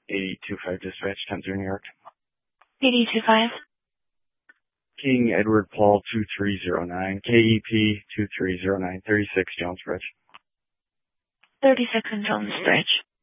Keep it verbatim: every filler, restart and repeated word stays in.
eight two five dispatch, ten zero New York. eight eight two five. King Edward Paul two three zero nine, K E P two three zero nine, thirty-six Jones Bridge. thirty-six in Jones Bridge.